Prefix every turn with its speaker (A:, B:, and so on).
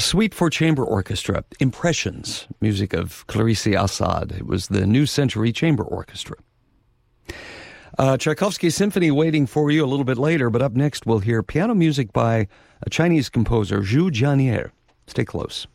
A: Suite for Chamber Orchestra, Impressions, music of Clarice Assad. It was the New Century Chamber Orchestra. Tchaikovsky's Symphony waiting for you a little bit later, but up next we'll hear piano music by a Chinese composer, Zhu Jianier. Stay close.